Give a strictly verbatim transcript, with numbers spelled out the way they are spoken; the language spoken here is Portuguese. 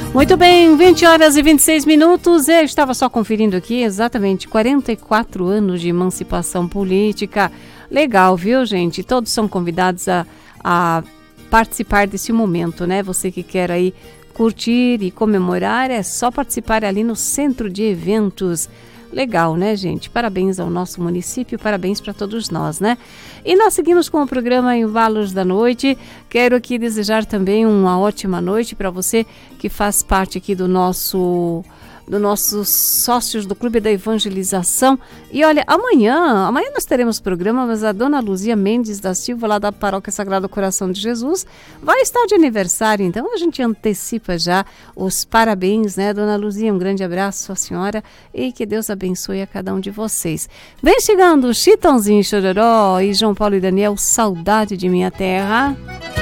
Muito bem, vinte horas e vinte e seis minutos. Eu estava só conferindo aqui, exatamente, quarenta e quatro anos de emancipação política. Legal, viu, gente? Todos são convidados a, a participar desse momento, né? Você que quer aí curtir e comemorar, é só participar ali no Centro de Eventos. Legal, né, gente? Parabéns ao nosso município, parabéns para todos nós, né? E nós seguimos com o programa Embalos da Noite. Quero aqui desejar também uma ótima noite para você que faz parte aqui do nosso... dos nossos sócios do Clube da Evangelização. E olha, amanhã, amanhã nós teremos programa, mas a dona Luzia Mendes da Silva, lá da Paróquia Sagrado Coração de Jesus, vai estar de aniversário, então a gente antecipa já os parabéns, né, dona Luzia? Um grande abraço à senhora e que Deus abençoe a cada um de vocês. Vem chegando Chitãozinho Chororó e João Paulo e Daniel, Saudade de Minha Terra.